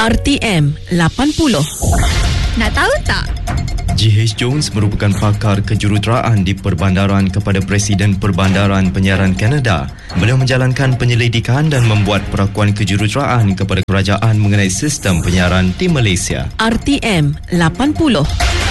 RTM 80. Nak tahu tak? G.H. Jones merupakan pakar kejuruteraan di perbandaran kepada Presiden Perbandaran Penyiaran Kanada. Beliau menjalankan penyelidikan dan membuat perakuan kejuruteraan kepada kerajaan mengenai sistem penyiaran di Malaysia. RTM 80.